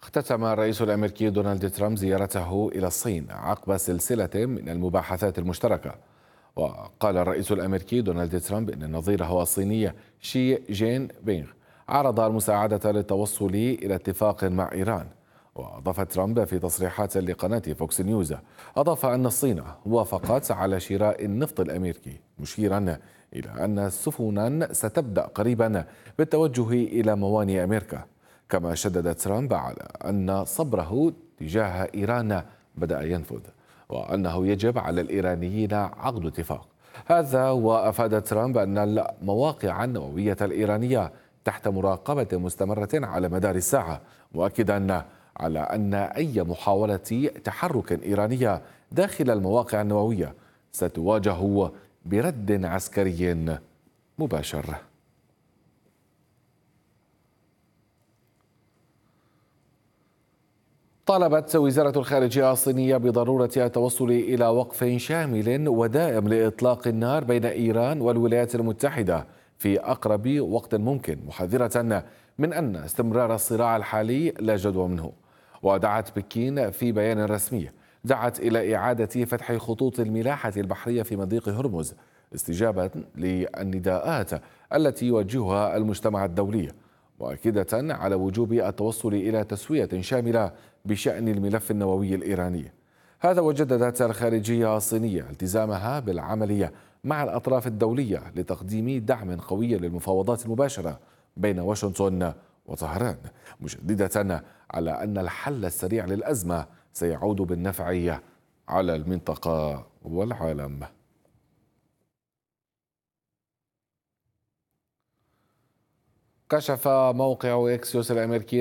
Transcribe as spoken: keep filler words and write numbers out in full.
اختتم الرئيس الأمريكي دونالد ترامب زيارته إلى الصين عقب سلسلة من المباحثات المشتركة. وقال الرئيس الأمريكي دونالد ترامب إن نظيره الصيني شي جين بينغ عرض المساعدة للتوصل إلى اتفاق مع إيران. وأضاف ترامب في تصريحات لقناة فوكس نيوز، أضاف أن الصين وافقت على شراء النفط الأمريكي، مشيرا إلى أن السفن ستبدأ قريبا بالتوجه إلى موانئ أمريكا. كما شدد ترامب على أن صبره تجاه إيران بدأ ينفذ، وأنه يجب على الإيرانيين عقد اتفاق هذا. وأفاد ترامب أن المواقع النووية الإيرانية تحت مراقبة مستمرة على مدار الساعة، مؤكدا على أن أي محاولة تحرك إيرانية داخل المواقع النووية ستواجه برد عسكري مباشر. طالبت وزارة الخارجية الصينية بضرورة التوصل إلى وقف شامل ودائم لإطلاق النار بين إيران والولايات المتحدة في أقرب وقت ممكن، محذرة من أن استمرار الصراع الحالي لا جدوى منه. ودعت بكين في بيان رسمي، دعت إلى إعادة فتح خطوط الملاحة البحرية في مضيق هرمز استجابة للنداءات التي يوجهها المجتمع الدولي، مؤكدة على وجوب التوصل إلى تسوية شاملة بشأن الملف النووي الإيراني. هذا وجددت الخارجية الصينية التزامها بالعمل مع الأطراف الدولية لتقديم دعم قوي للمفاوضات المباشرة بين واشنطن وطهران، مشددة على أن الحل السريع للأزمة سيعود بالنفع على المنطقة والعالم. كشف موقع إكسيوس الأمريكي